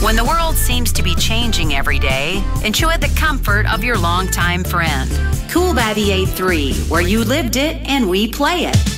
When the world seems to be changing every day, enjoy the comfort of your longtime friend. Cool by the A3, where you lived it and we play it.